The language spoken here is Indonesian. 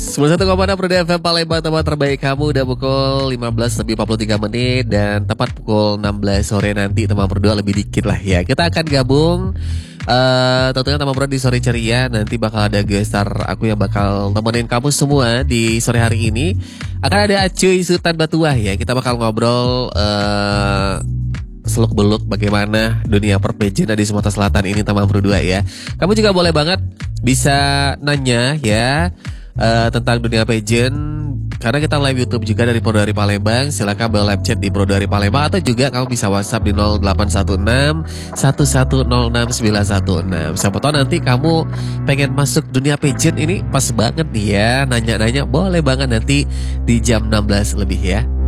91,6 Pro FM Palembang, tempat terbaik kamu. Udah pukul 15:43 dan tepat pukul 16 sore nanti teman berdua lebih dikit lah ya. Kita akan gabung tentunya teman berdua di sore ceria. Nanti bakal ada gestar aku yang bakal nemenin kamu semua di sore hari ini. Akan ada Acuy Sultan Batuah ya. Kita bakal ngobrol seluk-beluk bagaimana dunia perpejian di Sumatera Selatan ini teman berdua ya. Kamu juga boleh banget bisa nanya ya tentang dunia pageant, karena kita live YouTube juga dari Prodari Palembang. Silakan boleh live chat di Prodari Palembang, atau juga kamu bisa WhatsApp di 0816 1106 916. Siapa tahu nanti kamu pengen masuk dunia pageant ini, pas banget nih ya. Nanya-nanya boleh banget nanti di jam 16 lebih ya.